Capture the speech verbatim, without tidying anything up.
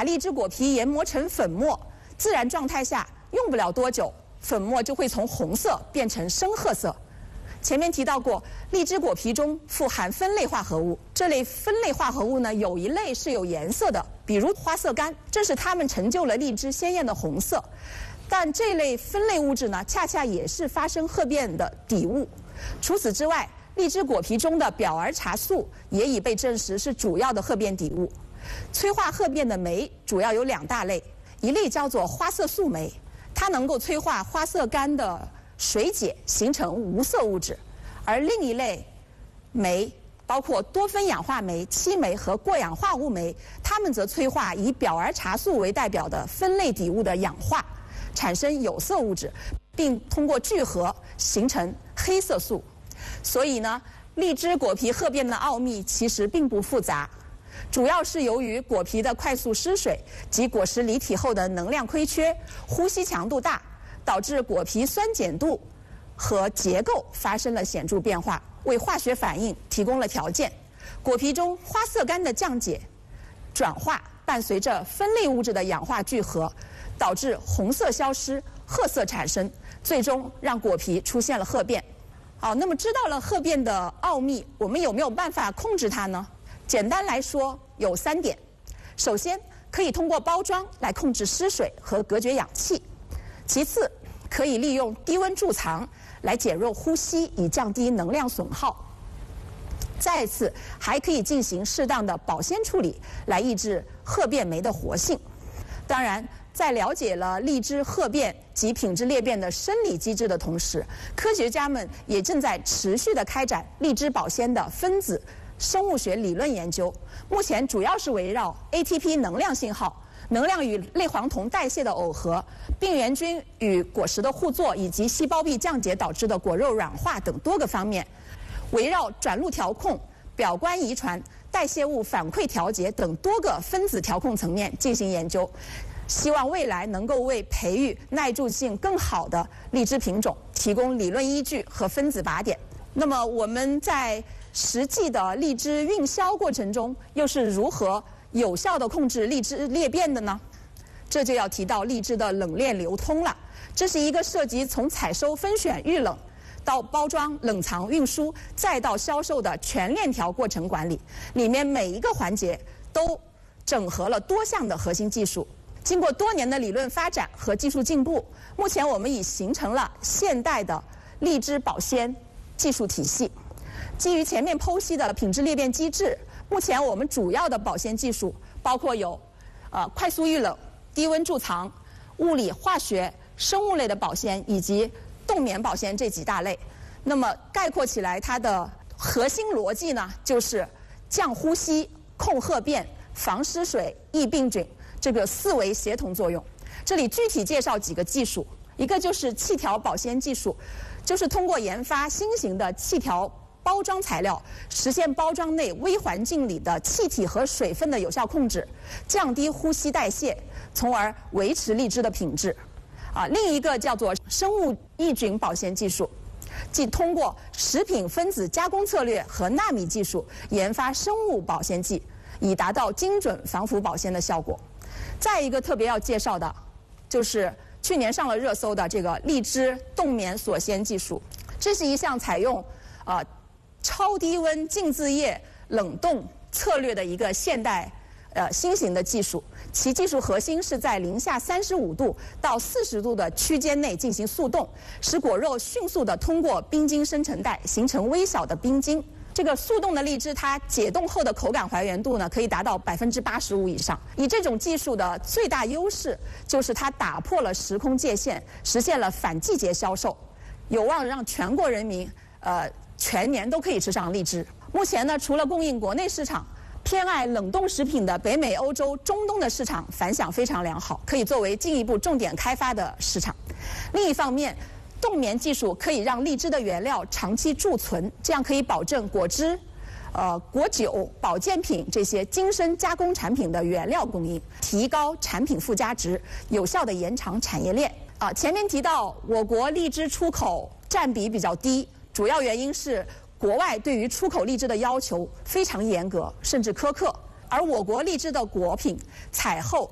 把荔枝果皮研磨成粉末，自然状态下用不了多久，粉末就会从红色变成深褐色。前面提到过，荔枝果皮中富含酚类化合物，这类酚类化合物呢，有一类是有颜色的，比如花色苷，这是它们成就了荔枝鲜艳的红色。但这类酚类物质呢，恰恰也是发生褐变的底物。除此之外，荔枝果皮中的表儿茶素也已被证实是主要的褐变底物。催化褐变的酶主要有两大类，一类叫做花色素酶，它能够催化花色苷的水解形成无色物质，而另一类酶包括多酚氧化酶、漆酶和过氧化物酶，它们则催化以表儿茶素为代表的酚类底物的氧化，产生有色物质，并通过聚合形成黑色素。所以呢，荔枝果皮褐变的奥秘其实并不复杂，主要是由于果皮的快速失水及果实离体后的能量亏缺、呼吸强度大，导致果皮酸碱度和结构发生了显著变化，为化学反应提供了条件。果皮中花色苷的降解、转化伴随着酚类物质的氧化聚合，导致红色消失、褐色产生，最终让果皮出现了褐变。好，那么知道了褐变的奥秘，我们有没有办法控制它呢？简单来说有三点。首先，可以通过包装来控制失水和隔绝氧气。其次，可以利用低温贮藏来减弱呼吸，以降低能量损耗。再次，还可以进行适当的保鲜处理，来抑制褐变酶的活性。当然，在了解了荔枝褐变及品质裂变的生理机制的同时，科学家们也正在持续地开展荔枝保鲜的分子生物学理论研究。目前主要是围绕 A T P 能量信号、能量与类黄酮代谢的耦合、病原菌与果实的互作，以及细胞壁降解导致的果肉软化等多个方面，围绕转录调控、表观遗传、代谢物反馈调节等多个分子调控层面进行研究，希望未来能够为培育耐贮性更好的荔枝品种提供理论依据和分子靶点。那么我们在实际的荔枝运销过程中，又是如何有效地控制荔枝裂变的呢？这就要提到荔枝的冷链流通了。这是一个涉及从采收、分选、预冷到包装、冷藏、运输，再到销售的全链条过程管理，里面每一个环节都整合了多项的核心技术。经过多年的理论发展和技术进步，目前我们已形成了现代的荔枝保鲜技术体系。基于前面剖析的品质裂变机制，目前我们主要的保鲜技术包括有呃快速预冷、低温贮藏、物理、化学、生物类的保鲜以及冻棉保鲜这几大类。那么概括起来，它的核心逻辑呢，就是降呼吸、控褐变、防失水、抑病菌这个四维协同作用。这里具体介绍几个技术，一个就是气条保鲜技术，就是通过研发新型的气条包装材料，实现包装内微环境里的气体和水分的有效控制，降低呼吸代谢，从而维持荔枝的品质。啊，另一个叫做生物抑菌保鲜技术，即通过食品分子加工策略和纳米技术研发生物保鲜剂，以达到精准防腐保鲜的效果。再一个特别要介绍的，就是去年上了热搜的这个荔枝冻棉锁鲜技术。这是一项采用呃超低温浸渍液冷冻策略的一个现代呃新型的技术，其技术核心是在零下三十五度到四十度的区间内进行速冻，使果肉迅速地通过冰晶生成带形成微小的冰晶。这个速冻的荔枝，它解冻后的口感还原度呢，可以达到百分之八十五以上。以这种技术的最大优势就是它打破了时空界限，实现了反季节销售，有望让全国人民呃全年都可以吃上荔枝。目前呢，除了供应国内市场，偏爱冷冻食品的北美、欧洲、中东的市场反响非常良好，可以作为进一步重点开发的市场。另一方面，冻棉技术可以让荔枝的原料长期贮存，这样可以保证果汁、呃果酒、保健品这些精深加工产品的原料供应，提高产品附加值，有效地延长产业链。啊，前面提到我国荔枝出口占比比较低，主要原因是国外对于出口荔枝的要求非常严格，甚至苛刻，而我国荔枝的果品采后